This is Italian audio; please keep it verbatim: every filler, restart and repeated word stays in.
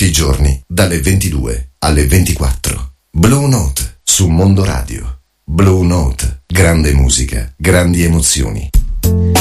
tutti i giorni, dalle ventidue alle ventiquattro. Blue Note su Mondo Radio. Blue Note, grande musica, grandi emozioni.